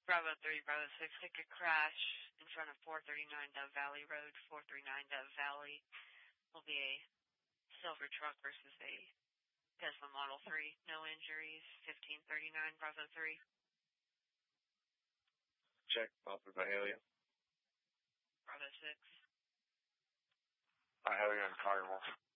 Bravo 3, Bravo 6, ticket crash in front of 439 Dove Valley Road. 439 Dove Valley will be a silver truck versus a Tesla Model 3. No injuries. 1539 Bravo 3. Check, Papa Byhalia. Bravo 6. Byhalia and Carnival.